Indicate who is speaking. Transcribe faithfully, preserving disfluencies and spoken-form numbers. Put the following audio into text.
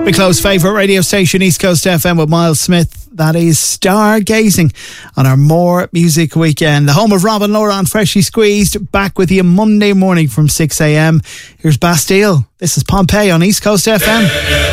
Speaker 1: We close favourite radio station, East Coast F M, with Miles Smith. That is Stargazing on our More Music Weekend. The home of Rob and Laura on Freshly Squeezed. Back with you Monday morning from six a.m. Here's Bastille. This is Pompeii on East Coast F M.